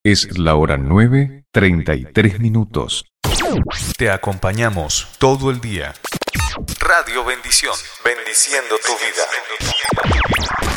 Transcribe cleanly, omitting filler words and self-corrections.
Es la hora 9:33. Te acompañamos todo el día. Radio Bendición, bendiciendo tu vida.